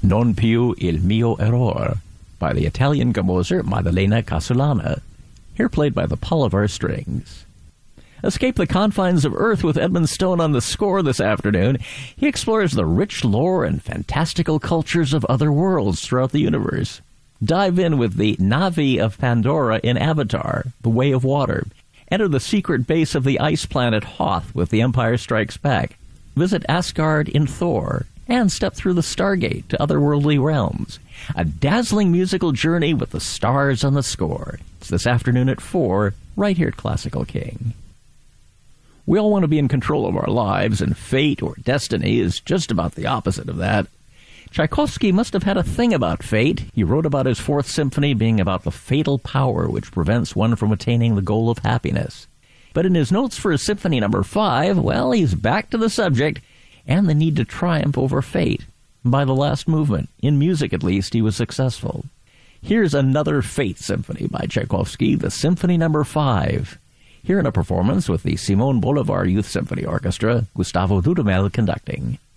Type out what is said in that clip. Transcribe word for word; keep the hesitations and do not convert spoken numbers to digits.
Non più il mio error by the Italian composer Maddalena Casulana, here played by the Polivar Strings. Escape the confines of Earth with Edmund Stone on the score this afternoon. He explores the rich lore and fantastical cultures of other worlds throughout the universe. Dive in with the Na'vi of Pandora in Avatar, The Way of Water. Enter the secret base of the ice planet Hoth with The Empire Strikes Back. Visit Asgard in Thor, and step through the Stargate to otherworldly realms. A dazzling musical journey with the stars on the score. It's this afternoon at four, right here at Classical King. We all want to be in control of our lives, and fate or destiny is just about the opposite of that. Tchaikovsky must have had a thing about fate. He wrote about his Fourth Symphony being about the fatal power which prevents one from attaining the goal of happiness. But in his notes for his Symphony Number five, well, he's back to the subject and the need to triumph over fate. By the last movement, in music at least, he was successful. Here's another Fate Symphony by Tchaikovsky, the Symphony Number five. Here in a performance with the Simon Bolivar Youth Symphony Orchestra, Gustavo Dudamel conducting.